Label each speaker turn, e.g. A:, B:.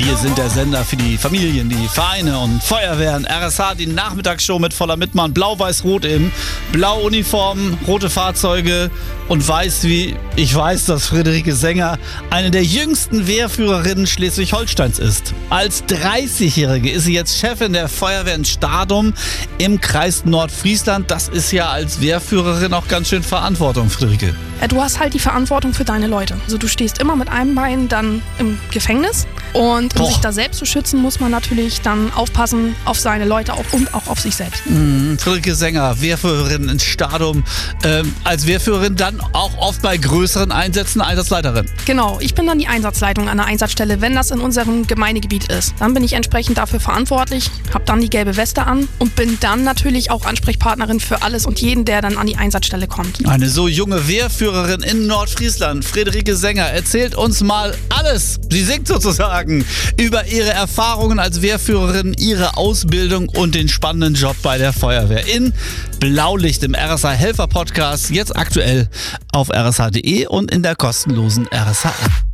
A: Wir sind der Sender für die Familien, die Vereine und Feuerwehren. RSH, die Nachmittagsshow mit voller Mitmann. Blau-Weiß-Rot im Blau-Uniformen, rote Fahrzeuge und weiß wie ich weiß, dass Friederike Sänger eine der jüngsten Wehrführerinnen Schleswig-Holsteins ist. Als 30-Jährige ist sie jetzt Chefin der Feuerwehr in Stadum im Kreis Nordfriesland. Das ist ja als Wehrführerin auch ganz schön Verantwortung, Friederike.
B: Ja, du hast halt die Verantwortung für deine Leute. Also du stehst immer mit einem Bein dann im Gefängnis und um sich da selbst zu schützen, muss man natürlich dann aufpassen auf seine Leute und auch auf sich selbst.
A: Friederike Sänger, Wehrführerin in Stadum, als Wehrführerin dann auch oft bei größeren Einsätzen Einsatzleiterin.
B: Genau, ich bin dann die Einsatzleitung an der Einsatzstelle, wenn das in unserem Gemeindegebiet ist. Dann bin ich entsprechend dafür verantwortlich, habe dann die gelbe Weste an und bin dann natürlich auch Ansprechpartnerin für alles und jeden, der dann an die Einsatzstelle kommt.
A: Eine so junge Wehrführerin in Nordfriesland, Friederike Sänger, erzählt uns mal alles. Sie singt sozusagen über ihre Erfahrungen als Wehrführerin, ihre Ausbildung und den spannenden Job bei der Feuerwehr in Blaulicht im RSH Helfer Podcast, jetzt aktuell auf rsh.de und in der kostenlosen RSH App.